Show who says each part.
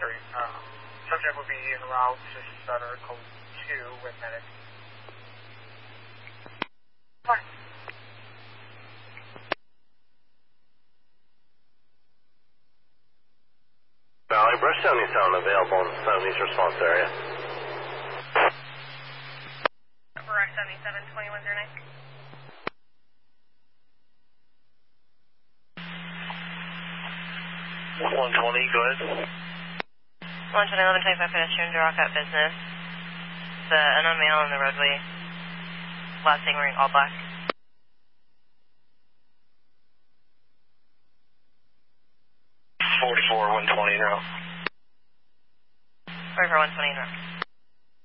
Speaker 1: sorry. Subject will be en route to Sutter Code 2 with medic. Fine.
Speaker 2: Valley, Brush 77 available in the Southeast response area.
Speaker 3: Brush 77, 2109.
Speaker 2: 120, go ahead.
Speaker 3: 120, 1125 pedestrian to rock out business. The unknown male on the roadway. Last thing wearing all black.
Speaker 2: 44, 120 now.
Speaker 3: 44, 120 now.